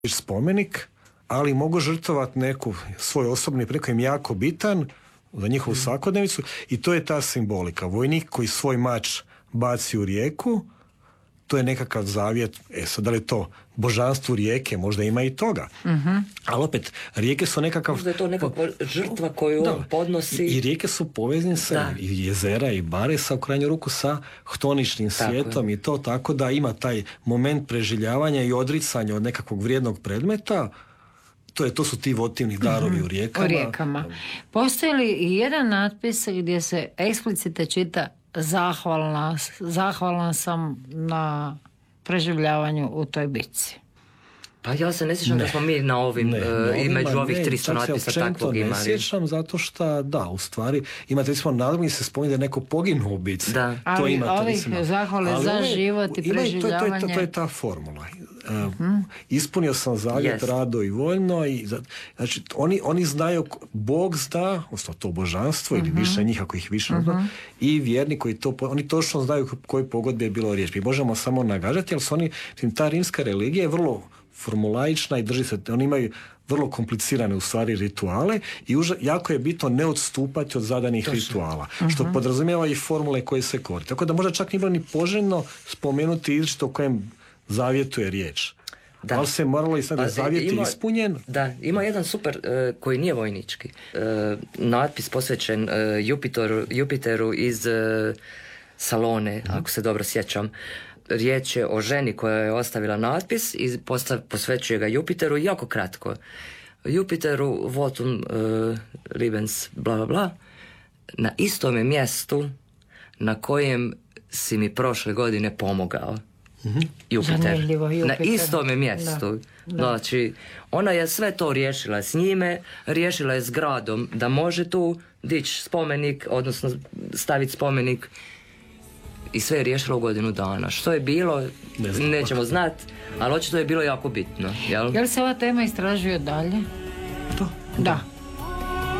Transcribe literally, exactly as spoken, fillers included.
spomenik, ali mogu žrtvovati neku svoj osobni preko im jako bitan za njihovu svakodnevicu i to je ta simbolika. Vojnik koji svoj mač baci u rijeku, to je nekakav zavjet, e sad da li je to božanstvu rijeke, možda ima i toga. Uh-huh. Ali opet, rijeke su nekakav... Možda je to nekakva žrtva koju da, on podnosi. I, i rijeke su poveznice, i jezera i bare sa u krajnju ruku sa htoničnim svijetom i to, tako da ima taj moment preživljavanja i odricanja od nekakvog vrijednog predmeta. To, je, to su ti votivni darovi uh-huh. u rijekama. U rijekama. Postoji li i jedan natpis gdje se eksplicite čita Zahvalna, zahvalna sam na preživljavanju u toj bitci? Pa ja se ne sjećam ne. da smo mi na ovim ne, uh, i među ovih tristo natpisa takvog imali. Ne sjećam zato što da, u stvari imate recimo nadalje se spominje da je neko poginuo u bitci. Da. To ali imate, ovih recimo, zahvale za ali, život i preživljavanje. To, to, to, to, to je ta formula. Uh, uh-huh. Ispunio sam zavjet yes. rado i voljno i, znači oni, oni znaju, Bog zna, odnosno to božanstvo uh-huh. ili više njih ako ih više uh-huh. i vjerni koji to, oni točno znaju koji pogodbe je bilo riječ. Mi možemo samo nagađati, ali su oni, ta rimska religija je vrlo formulaična i drži se, oni imaju vrlo komplicirane u stvari rituale i uža, jako je bitno ne odstupati od zadanih Točno. rituala, uh-huh. što podrazumijeva i formule koje se koriste. Tako da možda čak nije bilo ni poželjno spomenuti izričito o kojem zavjetu je riječ. Da. Ali se moralo i sada zavjet je ispunjen. Da, ima jedan super uh, koji nije vojnički. Uh, natpis posvećen uh, Jupiteru, Jupiteru iz uh, Salone, uh-huh. ako se dobro sjećam. Riječ je o ženi koja je ostavila natpis i postav, posvećuje ga Jupiteru jako kratko. Jupiteru votum uh, libens bla bla bla na istome mjestu na kojem si mi prošle godine pomogao. Mm-hmm. Jupiter. Jupiter. Na istome mjestu. Da, da. Znači, ona je sve to riješila s njime, riješila je s gradom da može tu dići spomenik, odnosno staviti spomenik i sve je riješilo u godinu dana. Što je bilo, ne znam, nećemo znati, ali očito je bilo jako bitno. Jel? Jel se ova tema istražuje dalje? Da. Da.